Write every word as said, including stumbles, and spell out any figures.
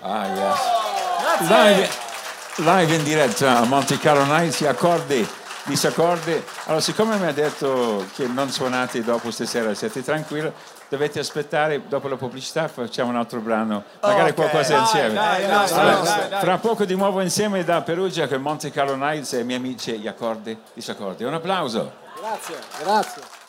Ah, yes. Live, live in diretta a Monte Carlo Nights, gli accordi, disaccordi. Allora, siccome mi ha detto che non suonate dopo stasera, siete tranquilli, dovete aspettare, dopo la pubblicità facciamo un altro brano, magari okay. qualcosa insieme. Dai, dai, dai, allora, dai, dai. Fra poco di nuovo insieme da Perugia con Monte Carlo Nights e i miei amici, gli accordi, disaccordi. Un applauso. Grazie, grazie.